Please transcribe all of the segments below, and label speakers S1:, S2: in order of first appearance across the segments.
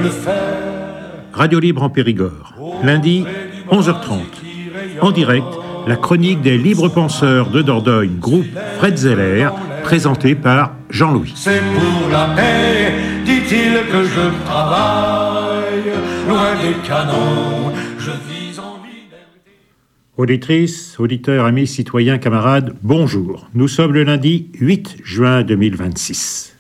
S1: le faire.
S2: Radio Libre en Périgord, lundi 11h30. En direct, la chronique des libres penseurs de Dordogne, groupe Fred Zeller, présentée par Jean-Louis.
S1: C'est pour la paix, dit-il, que je travaille, loin des canons, je vis en liberté.
S2: Auditrices, auditeurs, amis, citoyens, camarades, bonjour. Nous sommes le lundi 8 juin 2026.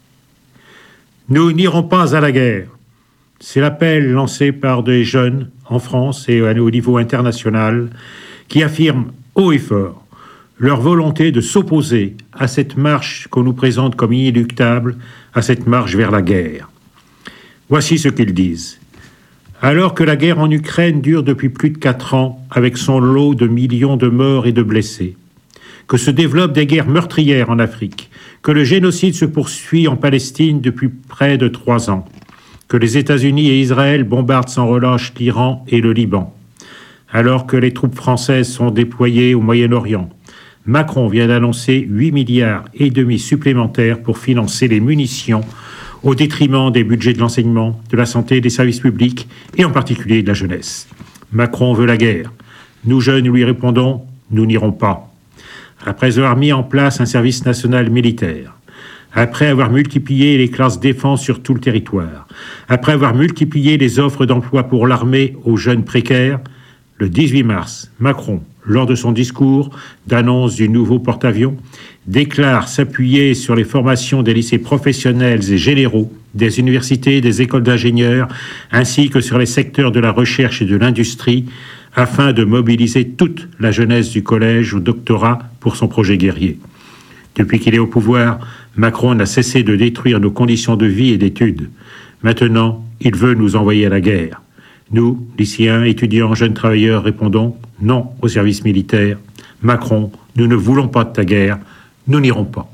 S2: Nous n'irons pas à la guerre. C'est l'appel lancé par des jeunes en France et au niveau international qui affirment haut et fort leur volonté de s'opposer à cette marche qu'on nous présente comme inéluctable, à cette marche vers la guerre. Voici ce qu'ils disent. Alors que la guerre en Ukraine dure depuis plus de 4 ans, avec son lot de millions de morts et de blessés, que se développent des guerres meurtrières en Afrique, que le génocide se poursuit en Palestine depuis près de 3 ans, que les États-Unis et Israël bombardent sans relâche l'Iran et le Liban, alors que les troupes françaises sont déployées au Moyen-Orient, Macron vient d'annoncer 8,5 milliards supplémentaires pour financer les munitions au détriment des budgets de l'enseignement, de la santé, des services publics et en particulier de la jeunesse. Macron veut la guerre. Nous jeunes, nous lui répondons, nous n'irons pas. Après avoir mis en place un service national militaire, après avoir multiplié les classes défense sur tout le territoire, après avoir multiplié les offres d'emploi pour l'armée aux jeunes précaires, le 18 mars, Macron, lors de son discours d'annonce du nouveau porte-avions, déclare s'appuyer sur les formations des lycées professionnels et généraux, des universités et des écoles d'ingénieurs, ainsi que sur les secteurs de la recherche et de l'industrie, afin de mobiliser toute la jeunesse du collège au doctorat pour son projet guerrier. Depuis qu'il est au pouvoir, Macron n'a cessé de détruire nos conditions de vie et d'études. Maintenant, il veut nous envoyer à la guerre. Nous, lycéens, étudiants, jeunes travailleurs, répondons non au service militaire. Macron, nous ne voulons pas de ta guerre, nous n'irons pas.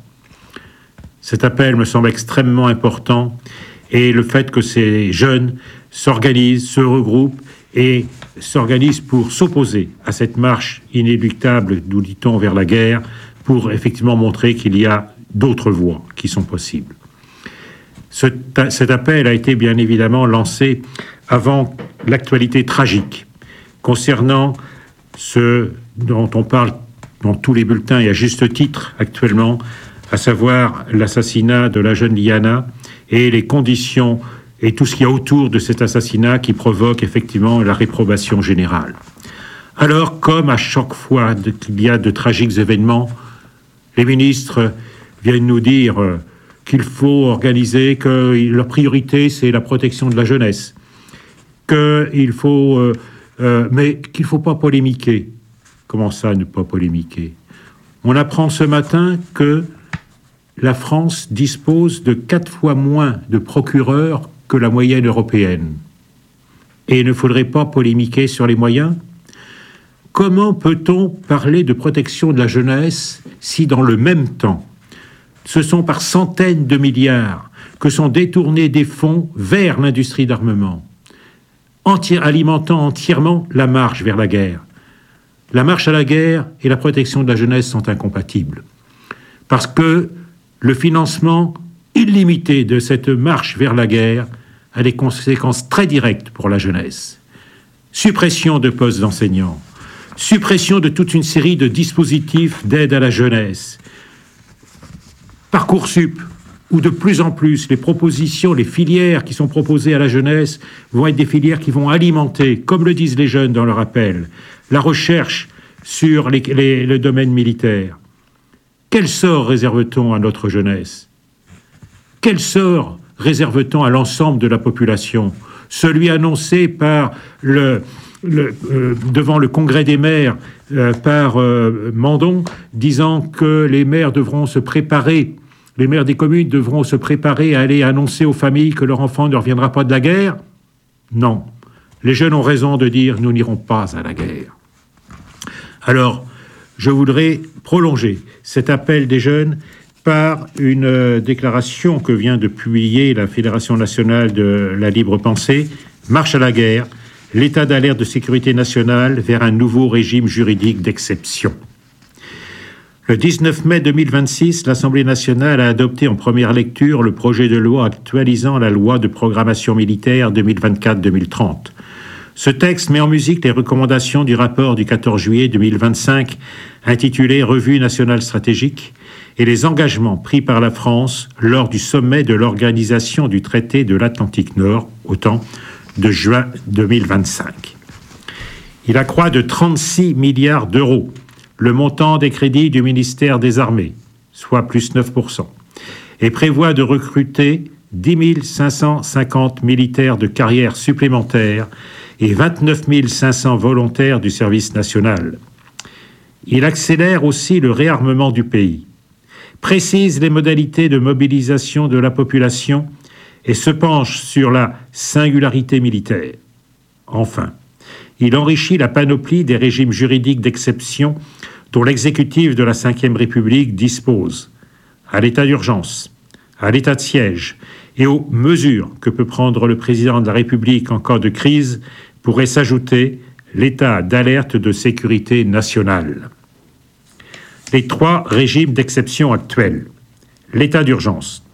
S2: Cet appel me semble extrêmement important et le fait que ces jeunes s'organisent, se regroupent et s'organisent pour s'opposer à cette marche inéluctable, nous dit-on, vers la guerre, pour effectivement montrer qu'il y a d'autres voies qui sont possibles. Cet appel a été bien évidemment lancé avant l'actualité tragique concernant ce dont on parle dans tous les bulletins et à juste titre actuellement, à savoir l'assassinat de la jeune Liana et les conditions et tout ce qu'il y a autour de cet assassinat qui provoque effectivement la réprobation générale. Alors, comme à chaque fois qu'il y a de tragiques événements, les ministres viennent nous dire qu'il faut organiser, que leur priorité c'est la protection de la jeunesse, qu'il faut, mais qu'il ne faut pas polémiquer. Comment ça, ne pas polémiquer? On apprend ce matin que la France dispose de 4 fois moins de procureurs que la moyenne européenne. Et il ne faudrait pas polémiquer sur les moyens? Comment peut-on parler de protection de la jeunesse si dans le même temps, ce sont par centaines de milliards que sont détournés des fonds vers l'industrie d'armement, alimentant entièrement la marche vers la guerre? La marche à la guerre et la protection de la jeunesse sont incompatibles. Parce que le financement illimité de cette marche vers la guerre a des conséquences très directes pour la jeunesse. Suppression de postes d'enseignants, suppression de toute une série de dispositifs d'aide à la jeunesse, Parcoursup, où de plus en plus les propositions, les filières qui sont proposées à la jeunesse vont être des filières qui vont alimenter, comme le disent les jeunes dans leur appel, la recherche sur le domaine militaire. Quel sort réserve-t-on à notre jeunesse? Quel sort réserve-t-on à l'ensemble de la population? Celui annoncé par devant le Congrès des maires par Mandon, disant que les maires devront se préparer, les maires des communes devront se préparer à aller annoncer aux familles que leur enfant ne reviendra pas de la guerre? Non. Les jeunes ont raison de dire « nous n'irons pas à la guerre ». Alors, je voudrais prolonger cet appel des jeunes par une déclaration que vient de publier la Fédération nationale de la libre pensée, « Marche à la guerre, l'état d'alerte de sécurité nationale vers un nouveau régime juridique d'exception ». Le 19 mai 2026, l'Assemblée nationale a adopté en première lecture le projet de loi actualisant la loi de programmation militaire 2024-2030. Ce texte met en musique les recommandations du rapport du 14 juillet 2025 intitulé « Revue nationale stratégique » et les engagements pris par la France lors du sommet de l'Organisation du traité de l'Atlantique Nord, autant de juin 2025. Il accroît de 36 milliards d'euros le montant des crédits du ministère des Armées, soit plus 9%, et prévoit de recruter 10 550 militaires de carrière supplémentaires et 29 500 volontaires du service national. Il accélère aussi le réarmement du pays, précise les modalités de mobilisation de la population et se penche sur la singularité militaire. Enfin, il enrichit la panoplie des régimes juridiques d'exception dont l'exécutif de la Ve République dispose, à l'état d'urgence, à l'état de siège et aux mesures que peut prendre le président de la République en cas de crise, pourrait s'ajouter l'état d'alerte de sécurité nationale. Les 3 régimes d'exception actuels. L'état d'urgence.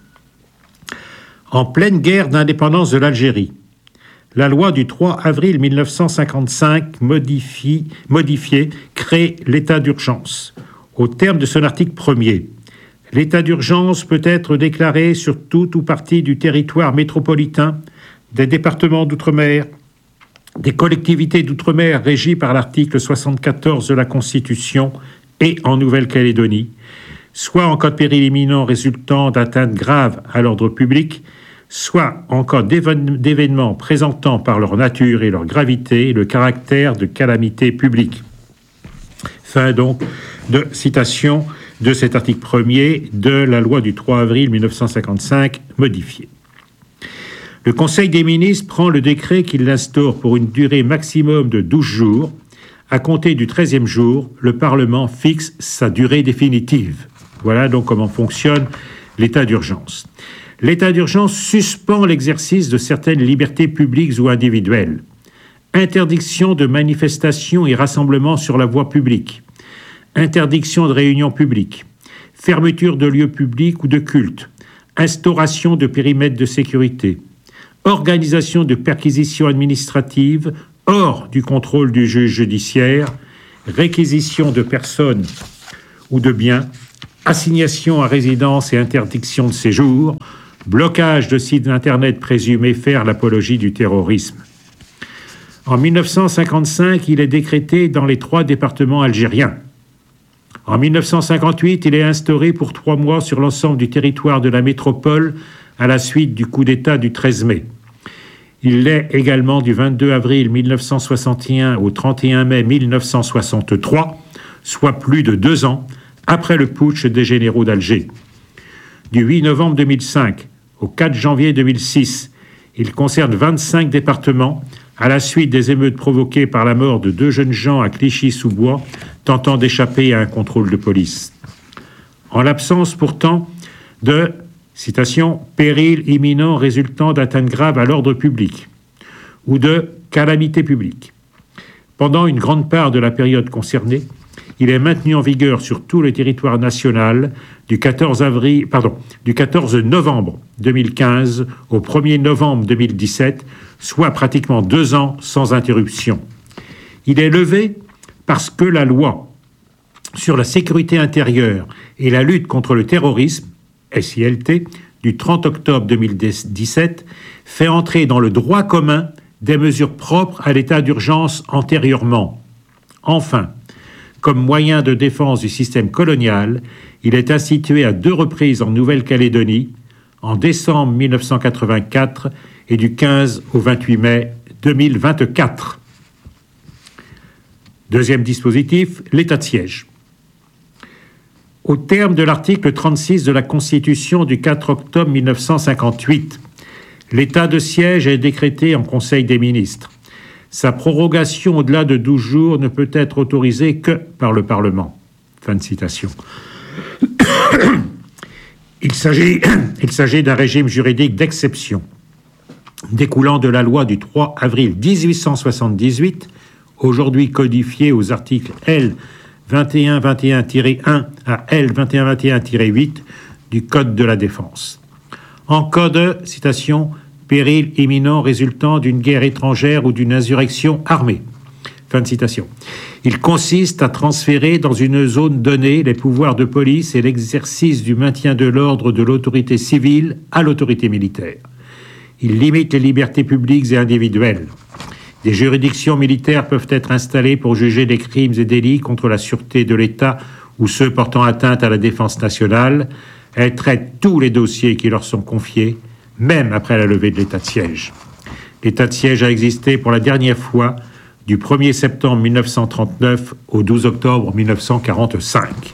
S2: En pleine guerre d'indépendance de l'Algérie, la loi du 3 avril 1955 modifiée crée l'état d'urgence. Au terme de son article 1er, l'état d'urgence peut être déclaré sur tout ou partie du territoire métropolitain, des départements d'outre-mer, des collectivités d'outre-mer régies par l'article 74 de la Constitution et en Nouvelle-Calédonie, soit en cas de péril imminent résultant d'atteintes graves à l'ordre public, soit en cas d'événements présentant par leur nature et leur gravité le caractère de calamité publique. Fin donc de citation de cet article 1er de la loi du 3 avril 1955 modifiée. Le Conseil des ministres prend le décret qui l'instaure pour une durée maximum de 12 jours. À compter du 13e jour, le Parlement fixe sa durée définitive. Voilà donc comment fonctionne l'état d'urgence. L'état d'urgence suspend l'exercice de certaines libertés publiques ou individuelles. Interdiction de manifestations et rassemblements sur la voie publique. Interdiction de réunions publiques. Fermeture de lieux publics ou de culte. Instauration de périmètres de sécurité. Organisation de perquisitions administratives hors du contrôle du juge judiciaire. Réquisition de personnes ou de biens. Assignation à résidence et interdiction de séjour. Blocage de sites Internet présumés faire l'apologie du terrorisme. En 1955, il est décrété dans les 3 départements algériens. En 1958, il est instauré pour 3 mois sur l'ensemble du territoire de la métropole à la suite du coup d'État du 13 mai. Il l'est également du 22 avril 1961 au 31 mai 1963, soit plus de 2 ans après le putsch des généraux d'Alger. Du 8 novembre 2005 au 4 janvier 2006, il concerne 25 départements à la suite des émeutes provoquées par la mort de 2 jeunes gens à Clichy-sous-Bois tentant d'échapper à un contrôle de police. En l'absence pourtant de, citation, « péril imminent résultant d'atteintes graves à l'ordre public » ou de « calamité publique ». Pendant une grande part de la période concernée, il est maintenu en vigueur sur tout le territoire national du 14 novembre 2015 au 1er novembre 2017, soit pratiquement 2 ans sans interruption. Il est levé parce que la loi sur la sécurité intérieure et la lutte contre le terrorisme, SILT, du 30 octobre 2017, fait entrer dans le droit commun des mesures propres à l'état d'urgence antérieurement. Enfin, comme moyen de défense du système colonial, il est institué à 2 reprises en Nouvelle-Calédonie, en décembre 1984 et du 15 au 28 mai 2024. Deuxième dispositif, l'état de siège. Au terme de l'article 36 de la Constitution du 4 octobre 1958, l'état de siège est décrété en Conseil des ministres. Sa prorogation au-delà de 12 jours ne peut être autorisée que par le Parlement. Fin de citation. Il s'agit d'un régime juridique d'exception, découlant de la loi du 3 avril 1878, aujourd'hui codifiée aux articles L. 2121-1 à L 2121-8 du Code de la défense. En cas de, citation, péril imminent résultant d'une guerre étrangère ou d'une insurrection armée. Fin de citation. Il consiste à transférer dans une zone donnée les pouvoirs de police et l'exercice du maintien de l'ordre de l'autorité civile à l'autorité militaire. Il limite les libertés publiques et individuelles. Des juridictions militaires peuvent être installées pour juger des crimes et délits contre la sûreté de l'État ou ceux portant atteinte à la défense nationale. Elles traitent tous les dossiers qui leur sont confiés, même après la levée de l'état de siège. L'état de siège a existé pour la dernière fois du 1er septembre 1939 au 12 octobre 1945.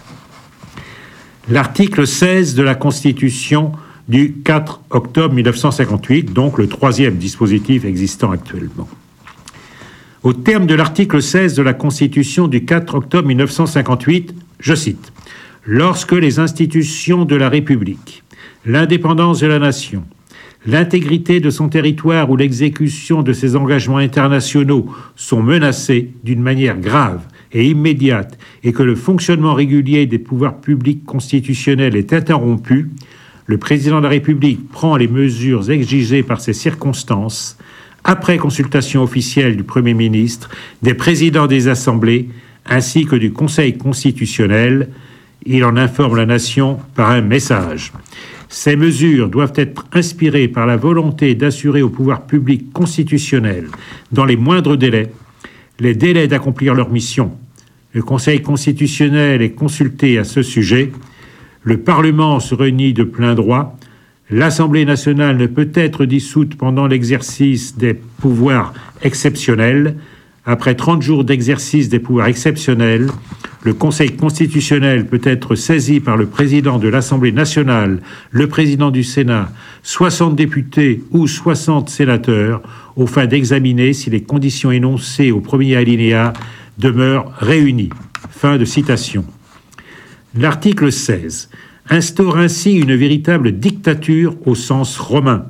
S2: L'article 16 de la Constitution du 4 octobre 1958, donc le troisième dispositif existant actuellement. Au terme de l'article 16 de la Constitution du 4 octobre 1958, je cite, « Lorsque les institutions de la République, l'indépendance de la nation, l'intégrité de son territoire ou l'exécution de ses engagements internationaux sont menacés d'une manière grave et immédiate et que le fonctionnement régulier des pouvoirs publics constitutionnels est interrompu, le président de la République prend les mesures exigées par ces circonstances après consultation officielle du Premier ministre, des présidents des assemblées ainsi que du Conseil constitutionnel. Il en informe la nation par un message. Ces mesures doivent être inspirées par la volonté d'assurer au pouvoir public constitutionnel, dans les moindres délais, les délais d'accomplir leur mission. Le Conseil constitutionnel est consulté à ce sujet. Le Parlement se réunit de plein droit. L'Assemblée nationale ne peut être dissoute pendant l'exercice des pouvoirs exceptionnels. Après 30 jours d'exercice des pouvoirs exceptionnels, le Conseil constitutionnel peut être saisi par le président de l'Assemblée nationale, le président du Sénat, 60 députés ou 60 sénateurs, aux fins d'examiner si les conditions énoncées au premier alinéa demeurent réunies. Fin de citation. L'article 16 instaure ainsi une véritable dictature au sens romain.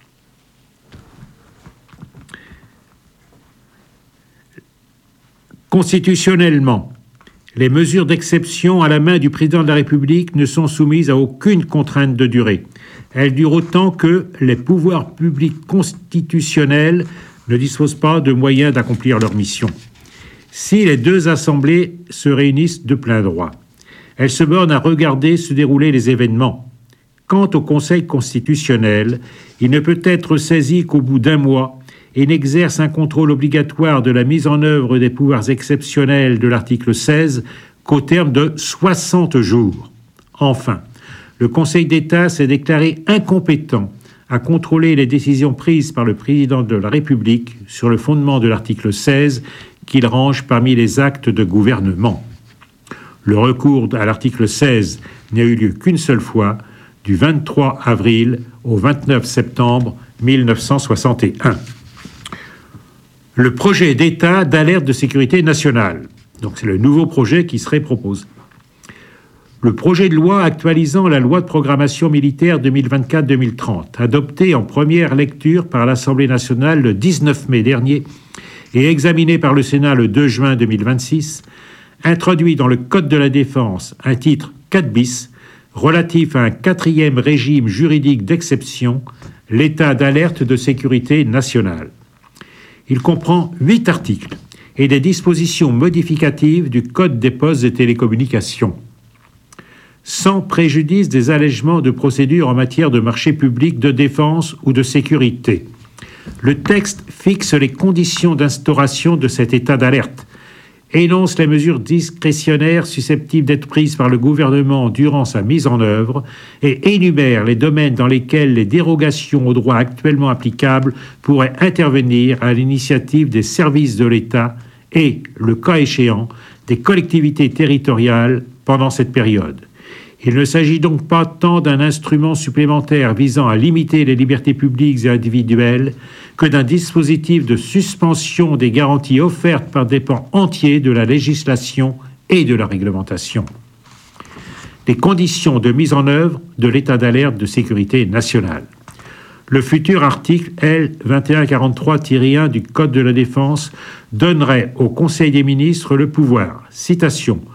S2: Constitutionnellement, les mesures d'exception à la main du président de la République ne sont soumises à aucune contrainte de durée. Elles durent autant que les pouvoirs publics constitutionnels ne disposent pas de moyens d'accomplir leur mission. Si les deux assemblées se réunissent de plein droit, elles se bornent à regarder se dérouler les événements. Quant au Conseil constitutionnel, il ne peut être saisi qu'au bout d'un mois et n'exerce un contrôle obligatoire de la mise en œuvre des pouvoirs exceptionnels de l'article 16 qu'au terme de 60 jours. Enfin, le Conseil d'État s'est déclaré incompétent à contrôler les décisions prises par le président de la République sur le fondement de l'article 16 qu'il range parmi les actes de gouvernement. Le recours à l'article 16 n'a eu lieu qu'une seule fois, du 23 avril au 29 septembre 1961. Le projet d'État d'alerte de sécurité nationale. Donc c'est le nouveau projet qui serait proposé. Le projet de loi actualisant la loi de programmation militaire 2024-2030, adopté en première lecture par l'Assemblée nationale le 19 mai dernier et examiné par le Sénat le 2 juin 2026, introduit dans le Code de la défense un titre 4 bis relatif à un quatrième régime juridique d'exception, l'état d'alerte de sécurité nationale. Il comprend 8 articles et des dispositions modificatives du Code des postes et télécommunications. Sans préjudice des allègements de procédures en matière de marché public, de défense ou de sécurité, le texte fixe les conditions d'instauration de cet état d'alerte, énonce les mesures discrétionnaires susceptibles d'être prises par le gouvernement durant sa mise en œuvre et énumère les domaines dans lesquels les dérogations au droit actuellement applicable pourraient intervenir à l'initiative des services de l'État et, le cas échéant, des collectivités territoriales pendant cette période. Il ne s'agit donc pas tant d'un instrument supplémentaire visant à limiter les libertés publiques et individuelles que d'un dispositif de suspension des garanties offertes par des pans entiers de la législation et de la réglementation. Les conditions de mise en œuvre de l'état d'alerte de sécurité nationale. Le futur article L. 2143-1 du Code de la défense donnerait au Conseil des ministres le pouvoir, citation,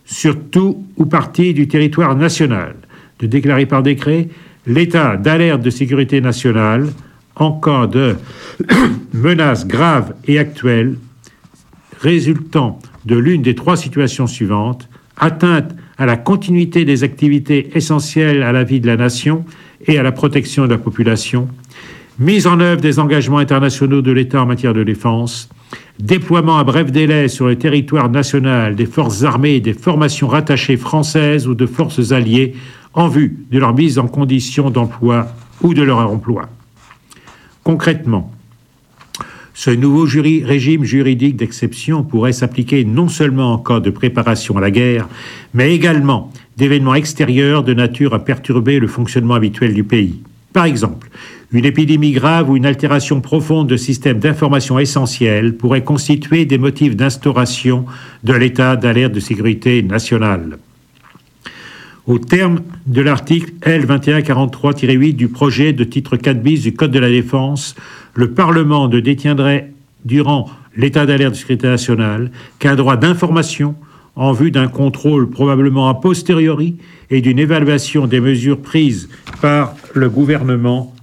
S2: sur tout ou partie du territoire national, de déclarer par décret l'état d'alerte de sécurité nationale en cas de menaces graves et actuelles résultant de l'une des trois situations suivantes: atteinte à la continuité des activités essentielles à la vie de la nation et à la protection de la population, mise en œuvre des engagements internationaux de l'État en matière de défense, déploiement à bref délai sur le territoire national des forces armées et des formations rattachées françaises ou de forces alliées en vue de leur mise en condition d'emploi ou de leur emploi. Concrètement, ce nouveau régime juridique d'exception pourrait s'appliquer non seulement en cas de préparation à la guerre, mais également d'événements extérieurs de nature à perturber le fonctionnement habituel du pays. Par exemple, une épidémie grave ou une altération profonde de systèmes d'information essentiels pourrait constituer des motifs d'instauration de l'état d'alerte de sécurité nationale. Au terme de l'article L2143-8 du projet de titre 4 bis du Code de la Défense, le Parlement ne détiendrait, durant l'état d'alerte de sécurité nationale, qu'un droit d'information en vue d'un contrôle probablement a posteriori et d'une évaluation des mesures prises par le gouvernement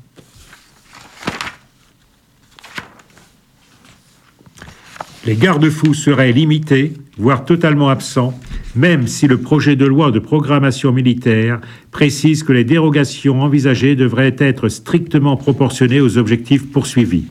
S2: les garde-fous seraient limités, voire totalement absents, même si le projet de loi de programmation militaire précise que les dérogations envisagées devraient être strictement proportionnées aux objectifs poursuivis.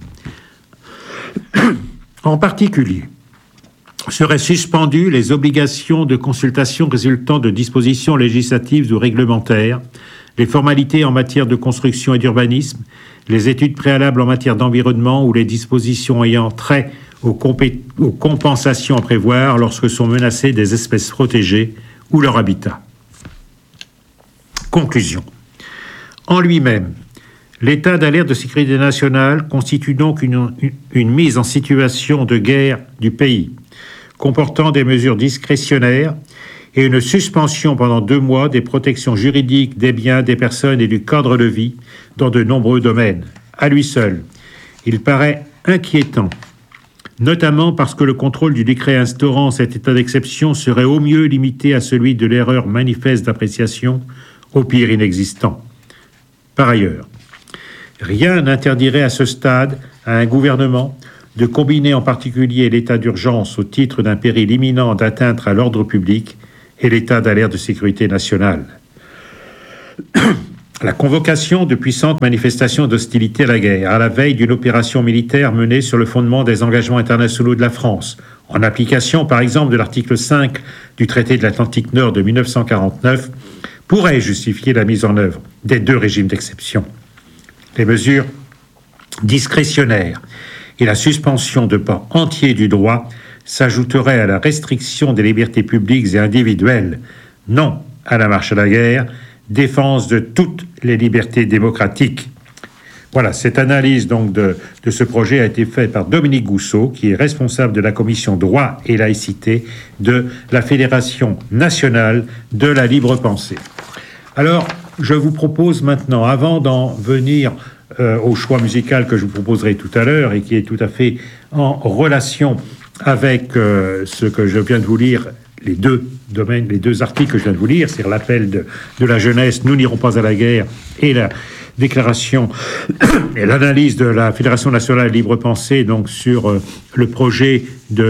S2: En particulier, seraient suspendues les obligations de consultation résultant de dispositions législatives ou réglementaires, les formalités en matière de construction et d'urbanisme, les études préalables en matière d'environnement ou les dispositions ayant trait aux compensations à prévoir lorsque sont menacées des espèces protégées ou leur habitat. Conclusion. En lui-même, l'état d'alerte de sécurité nationale constitue donc une mise en situation de guerre du pays, comportant des mesures discrétionnaires et une suspension pendant 2 mois des protections juridiques des biens, des personnes et du cadre de vie dans de nombreux domaines. À lui seul, il paraît inquiétant, notamment parce que le contrôle du décret instaurant cet état d'exception serait au mieux limité à celui de l'erreur manifeste d'appréciation, au pire inexistant. Par ailleurs, rien n'interdirait à ce stade à un gouvernement de combiner en particulier l'état d'urgence au titre d'un péril imminent d'atteinte à l'ordre public et l'état d'alerte de sécurité nationale. La convocation de puissantes manifestations d'hostilité à la guerre, à la veille d'une opération militaire menée sur le fondement des engagements internationaux de la France, en application par exemple de l'article 5 du traité de l'Atlantique Nord de 1949, pourrait justifier la mise en œuvre des 2 régimes d'exception. Les mesures discrétionnaires et la suspension de pans entiers du droit s'ajouteraient à la restriction des libertés publiques et individuelles, non à la marche à la guerre, défense de toutes les libertés démocratiques. Voilà, cette analyse donc de ce projet a été faite par Dominique Gousseau, qui est responsable de la commission droit et laïcité de la Fédération nationale de la libre pensée. Alors, je vous propose maintenant, avant d'en venir au choix musical que je vous proposerai tout à l'heure et qui est tout à fait en relation avec ce que je viens de vous lire, les 2 domaines, les 2 articles que je viens de vous lire, c'est l'appel de la jeunesse, nous n'irons pas à la guerre, et la déclaration et l'analyse de la Fédération nationale libre pensée donc sur le projet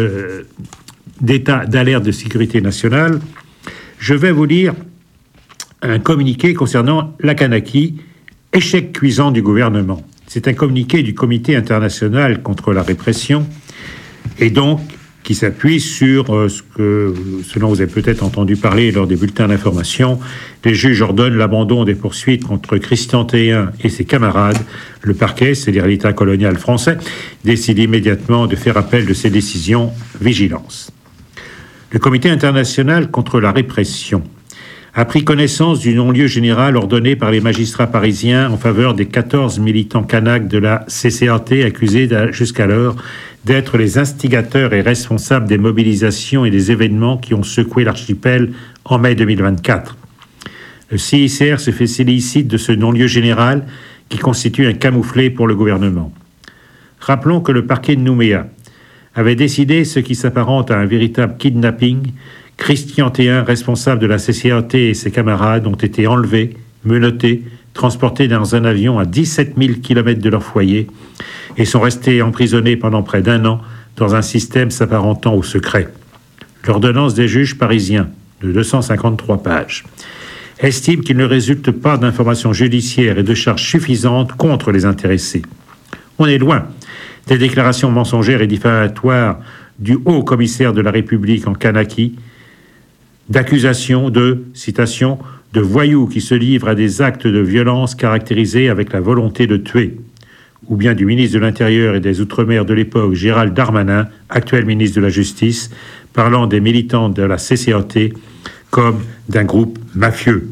S2: d'état d'alerte de sécurité nationale. Je vais vous lire un communiqué concernant la Kanaki, échec cuisant du gouvernement. C'est un communiqué du Comité international contre la répression et donc qui s'appuie sur ce dont vous avez peut-être entendu parler lors des bulletins d'information. Les juges ordonnent l'abandon des poursuites contre Christian Théin et ses camarades. Le parquet, c'est-à-dire l'État colonial français, décide immédiatement de faire appel de ces décisions. Vigilance. Le Comité international contre la répression a pris connaissance du non-lieu général ordonné par les magistrats parisiens en faveur des 14 militants kanaks de la CCAT accusés jusqu'alors d'être les instigateurs et responsables des mobilisations et des événements qui ont secoué l'archipel en mai 2024. Le CICR se fait félicite de ce non-lieu général qui constitue un camouflet pour le gouvernement. Rappelons que le parquet de Nouméa avait décidé ce qui s'apparente à un véritable kidnapping, Christian Théin, responsable de la CCAT, et ses camarades ont été enlevés, menottés, transportés dans un avion à 17 000 km de leur foyer et sont restés emprisonnés pendant près d'1 an dans un système s'apparentant au secret. L'ordonnance des juges parisiens, de 253 pages, estime qu'il ne résulte pas d'informations judiciaires et de charges suffisantes contre les intéressés. On est loin des déclarations mensongères et diffamatoires du haut commissaire de la République en Kanaki, d'accusations de, citation, de voyous qui se livrent à des actes de violence caractérisés avec la volonté de tuer, ou bien du ministre de l'Intérieur et des Outre-mer de l'époque, Gérald Darmanin, actuel ministre de la Justice, parlant des militants de la CCAT comme d'un groupe mafieux.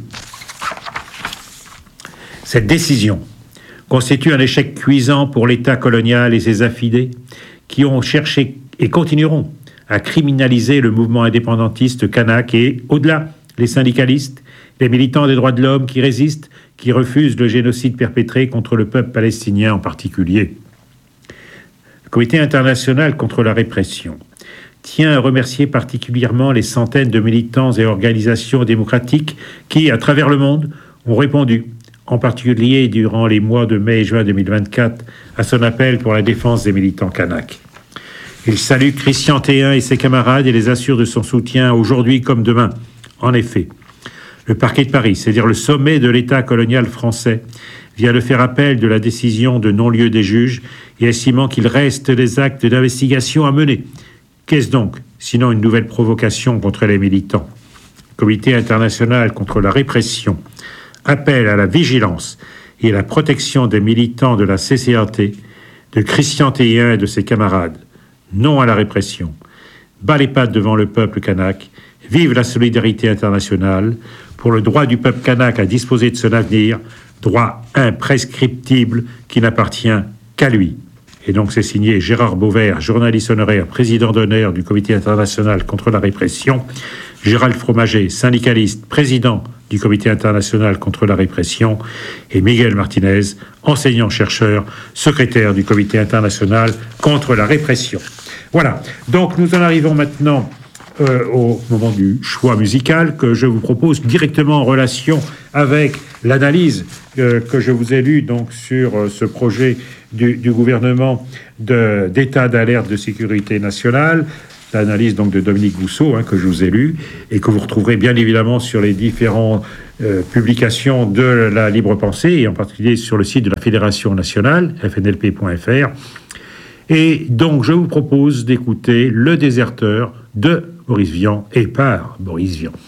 S2: Cette décision constitue un échec cuisant pour l'État colonial et ses affidés qui ont cherché et continueront à criminaliser le mouvement indépendantiste kanak et, au-delà, les syndicalistes, les militants des droits de l'homme qui résistent, qui refusent le génocide perpétré contre le peuple palestinien en particulier. Le Comité international contre la répression tient à remercier particulièrement les centaines de militants et organisations démocratiques qui, à travers le monde, ont répondu, en particulier durant les mois de mai et juin 2024, à son appel pour la défense des militants kanaks. Il salue Christian Théin et ses camarades et les assure de son soutien aujourd'hui comme demain. En effet, le parquet de Paris, c'est-à-dire le sommet de l'État colonial français, vient de faire appel de la décision de non-lieu des juges et estimant qu'il reste des actes d'investigation à mener. Qu'est-ce donc, sinon une nouvelle provocation contre les militants ? Le Comité international contre la répression appelle à la vigilance et à la protection des militants de la CCAT, de Christian Théin et de ses camarades. Non à la répression. Bas les pattes devant le peuple kanak. Vive la solidarité internationale pour le droit du peuple kanak à disposer de son avenir, droit imprescriptible qui n'appartient qu'à lui. Et donc c'est signé Gérard Beauvert, journaliste honoraire, président d'honneur du Comité international contre la répression, Gérald Fromager, syndicaliste, président du Comité international contre la répression, et Miguel Martinez, enseignant-chercheur, secrétaire du Comité international contre la répression. Voilà, donc nous en arrivons maintenant au moment du choix musical que je vous propose directement en relation avec l'analyse que je vous ai lue donc sur ce projet du gouvernement d'état d'alerte de sécurité nationale, l'analyse donc de Dominique Gousseau que je vous ai lu et que vous retrouverez bien évidemment sur les différentes publications de la Libre Pensée et en particulier sur le site de la Fédération nationale, fnlp.fr. Et donc je vous propose d'écouter Le Déserteur de Boris Vian et par Boris Vian.